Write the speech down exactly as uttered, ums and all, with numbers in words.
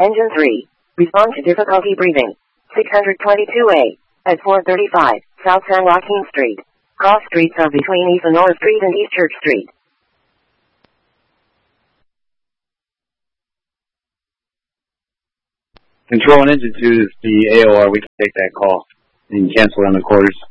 Engine three. Respond to difficulty breathing. six twenty-two A. At four thirty-five, South San Joaquin Street. Cross streets are between East Sonora Street and East Church Street. Control and Engine two is the A O R. We can take that call. You can cancel on the quarters.